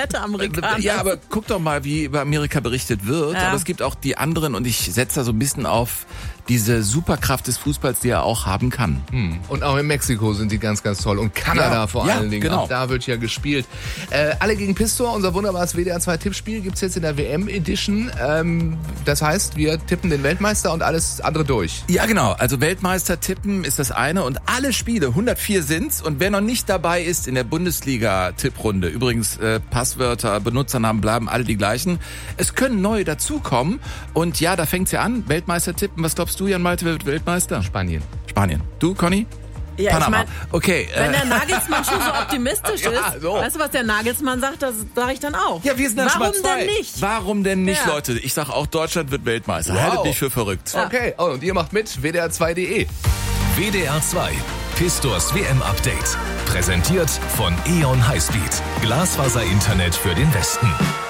komplette Amerikaner. Ja, aber guck doch mal, wie über Amerika berichtet wird. Ja. Aber es gibt auch die anderen und ich setze da so ein bisschen auf diese Superkraft des Fußballs, die er auch haben kann. Und auch in Mexiko sind die ganz, ganz toll. Und Kanada vor allen Dingen. Genau. Auch da wird ja gespielt. Alle gegen Pistor, unser wunderbares WDR 2 Tippspiel gibt's jetzt in der WM-Edition. Das heißt, wir tippen den Weltmeister und alles andere durch. Ja, genau. Also Weltmeister tippen ist das eine und alle Spiele, 104 sind's. Und wer noch nicht dabei ist in der Bundesliga-Tipprunde, übrigens Passwörter, Benutzernamen bleiben alle die gleichen. Es können neue dazukommen und ja, da fängt's ja an. Weltmeister tippen. Was glaubst du, Jan Malte, wird Weltmeister? Spanien. Du, Conny? Ja, Panama. ich mein, Okay. wenn der Nagelsmann schon so optimistisch ist, so. weißt du, was der Nagelsmann sagt, das sage ich dann auch. Ja, wir sind dann schon mal Warum zwei. denn nicht? Warum denn nicht, Ja. Leute? Ich sag auch, Deutschland wird Weltmeister. Wow. Haltet mich für verrückt. Okay, und ihr macht mit, WDR2.de. WDR 2. Pistors WM-Update. Präsentiert von E.ON Highspeed. Glasfaser-Internet für den Westen.